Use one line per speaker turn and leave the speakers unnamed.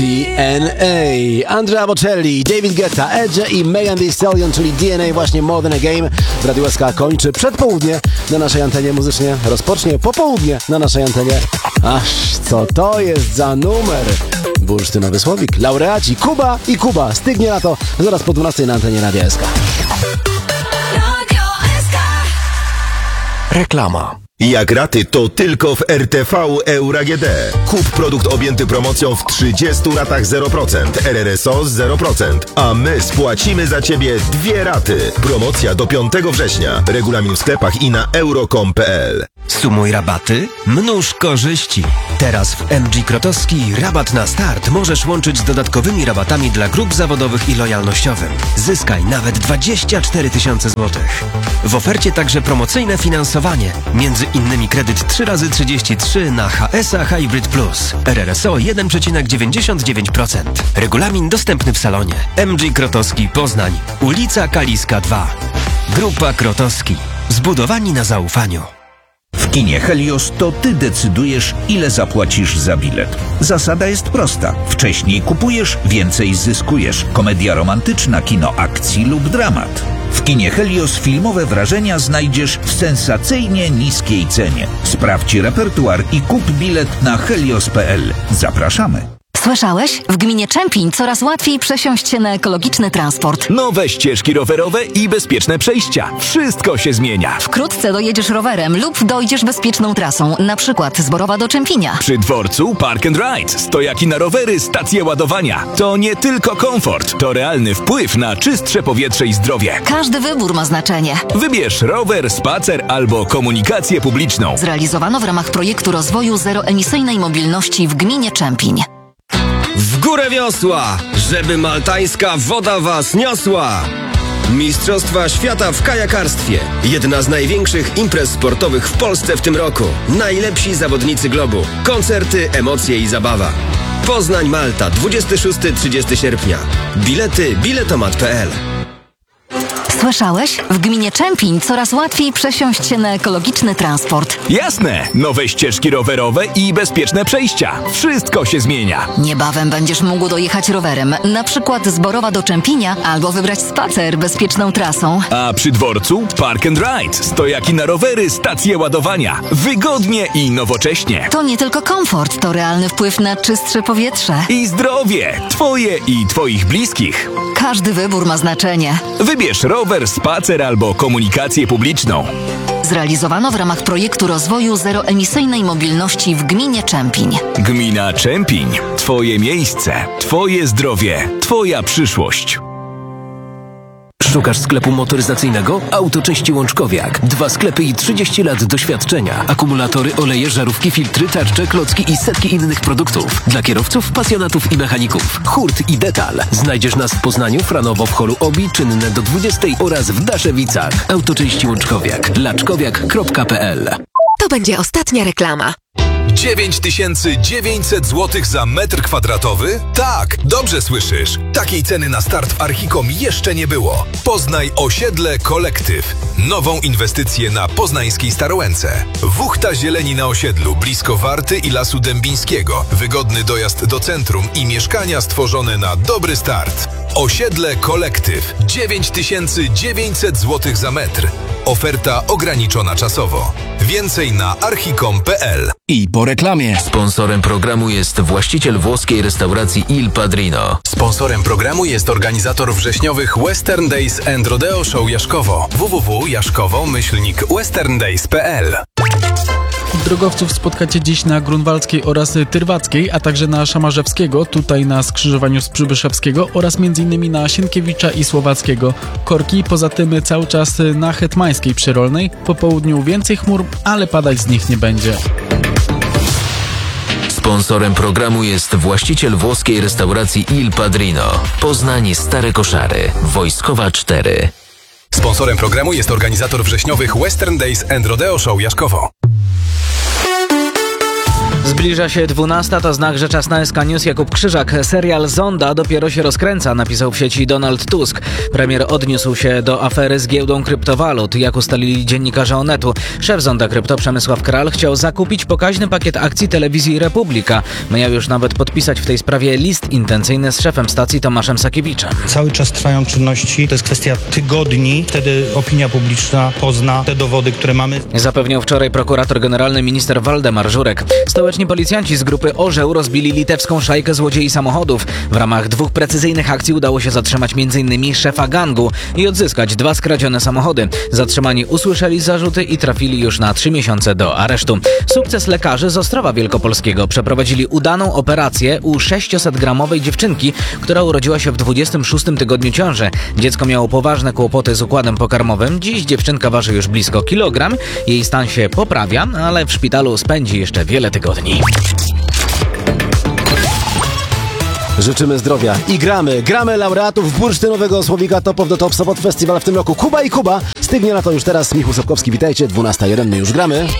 DNA, Andrea Bocelli, David Guetta, Edge i Megan Thee Stallion, czyli DNA, właśnie More Than a Game. W Radiu SK kończy przedpołudnie na naszej antenie, muzycznie rozpocznie popołudnie na naszej antenie. Aż co to jest za numer? Bursztynowy słowik, laureaci Kuba i Kuba. Stygnie na to zaraz po 12 na antenie Radia SK.
Reklama.
Jak raty, to tylko w RTV Euro AGD. Kup produkt objęty promocją w 30 ratach 0%, RRSO 0%, a my spłacimy za Ciebie 2 raty. Promocja do 5 września. Regulamin w sklepach i na euro.com.pl.
Sumuj rabaty, mnóż korzyści. Teraz w MG Krotowski rabat na start możesz łączyć z dodatkowymi rabatami dla grup zawodowych i lojalnościowym. Zyskaj nawet 24 000 złotych. W ofercie także promocyjne finansowanie, między innymi kredyt 3x33 na HSA Hybrid Plus. RRSO 1,99%. Regulamin dostępny w salonie. MG Krotowski Poznań. Ulica Kaliska 2. Grupa Krotowski. Zbudowani na zaufaniu.
W kinie Helios to ty decydujesz, ile zapłacisz za bilet. Zasada jest prosta. Wcześniej kupujesz, więcej zyskujesz. Komedia romantyczna, kino akcji lub dramat. W kinie Helios filmowe wrażenia znajdziesz w sensacyjnie niskiej cenie. Sprawdź repertuar i kup bilet na helios.pl. Zapraszamy.
Słyszałeś? W gminie Czempiń coraz łatwiej przesiąść się na ekologiczny transport.
Nowe ścieżki rowerowe i bezpieczne przejścia. Wszystko się zmienia.
Wkrótce dojedziesz rowerem lub dojdziesz bezpieczną trasą, na przykład z Borowa do Czempinia.
Przy dworcu Park and Ride, stojaki na rowery, stacje ładowania. To nie tylko komfort, to realny wpływ na czystsze powietrze i zdrowie.
Każdy wybór ma znaczenie.
Wybierz rower, spacer albo komunikację publiczną.
Zrealizowano w ramach projektu rozwoju zeroemisyjnej mobilności w gminie Czempiń.
W górę wiosła, żeby maltańska woda was niosła! Mistrzostwa Świata w kajakarstwie. Jedna z największych imprez sportowych w Polsce w tym roku. Najlepsi zawodnicy globu. Koncerty, emocje i zabawa. Poznań, Malta, 26-30 sierpnia. Bilety biletomat.pl.
Słyszałeś? W gminie Czempiń coraz łatwiej przesiąść się na ekologiczny transport.
Jasne! Nowe ścieżki rowerowe i bezpieczne przejścia. Wszystko się zmienia.
Niebawem będziesz mógł dojechać rowerem, na przykład z Borowa do Czempinia, albo wybrać spacer bezpieczną trasą.
A przy dworcu Park and Ride, stojaki na rowery, stacje ładowania. Wygodnie i nowocześnie.
To nie tylko komfort, to realny wpływ na czystsze powietrze.
I zdrowie. Twoje i twoich bliskich.
Każdy wybór ma znaczenie.
Wybierz rower, spacer albo komunikację publiczną.
Zrealizowano w ramach projektu rozwoju zeroemisyjnej mobilności w gminie Czempiń.
Gmina Czempiń. Twoje miejsce. Twoje zdrowie. Twoja przyszłość.
Szukasz sklepu motoryzacyjnego? Autoczęści Łączkowiak. 2 sklepy i 30 lat doświadczenia. Akumulatory, oleje, żarówki, filtry, tarcze, klocki i setki innych produktów. Dla kierowców, pasjonatów i mechaników. Hurt i Detal. Znajdziesz nas w Poznaniu, Franowo, w holu Obi, czynne do 20 oraz w Daszewicach. Autoczęści Łączkowiak. laczkowiak.pl.
To będzie ostatnia reklama.
9900 zł za metr kwadratowy? Tak, dobrze słyszysz. Takiej ceny na start w Archicom jeszcze nie było. Poznaj osiedle Kolektyw. Nową inwestycję na poznańskiej Starołęce. Wuchta zieleni na osiedlu, blisko Warty i Lasu Dębińskiego. Wygodny dojazd do centrum i mieszkania stworzone na dobry start. Osiedle Kolektyw. 9900 zł za metr. Oferta ograniczona czasowo. Więcej na archicom.pl.
I po reklamie. Sponsorem programu jest właściciel włoskiej restauracji Il Padrino.
Sponsorem programu jest organizator wrześniowych Western Days and Rodeo Show Jaszkowo. www.jaszkowo-westerndays.pl.
Drogowców spotkacie dziś na Grunwaldzkiej oraz Tyrwackiej, a także na Szamarzewskiego, tutaj na skrzyżowaniu z Przybyszewskiego oraz m.in. na Sienkiewicza i Słowackiego. Korki, poza tym cały czas na Hetmańskiej przy Rolnej. Po południu więcej chmur, ale padać z nich nie będzie.
Sponsorem programu jest właściciel włoskiej restauracji Il Padrino. Poznań Stare Koszary. Wojskowa 4.
Sponsorem programu jest organizator wrześniowych Western Days and Rodeo Show Jaszkowo.
Zbliża się 12, to znak, że czas na SK News. Jakub Krzyżak. Serial Zonda dopiero się rozkręca, napisał w sieci Donald Tusk. Premier odniósł się do afery z giełdą kryptowalut. Jak ustalili dziennikarze Onetu, szef Zonda Krypto Przemysław Kral chciał zakupić pokaźny pakiet akcji telewizji Republika. Miał już nawet podpisać w tej sprawie list intencyjny z szefem stacji Tomaszem Sakiewiczem.
Cały czas trwają czynności, to jest kwestia tygodni, wtedy opinia publiczna pozna te dowody, które mamy.
Zapewniał wczoraj prokurator generalny minister Waldemar Żurek. Stołeczni policjanci z grupy Orzeł rozbili litewską szajkę złodziei samochodów. W ramach 2 precyzyjnych akcji udało się zatrzymać m.in. szefa gangu i odzyskać 2 skradzione samochody. Zatrzymani usłyszeli zarzuty i trafili już na 3 miesiące do aresztu. Sukces lekarzy z Ostrowa Wielkopolskiego. Przeprowadzili udaną operację u 600-gramowej dziewczynki, która urodziła się w 26 tygodniu ciąży. Dziecko miało poważne kłopoty z układem pokarmowym. Dziś dziewczynka waży już blisko kilogram. Jej stan się poprawia, ale w szpitalu spędzi jeszcze wiele tygodni.
Życzymy zdrowia i gramy laureatów bursztynowego słowika Top of the Top Sobot Festival w tym roku. Kuba i Kuba. Stygnie na to już teraz. Michał Sobkowski, witajcie. 12:01, my już gramy.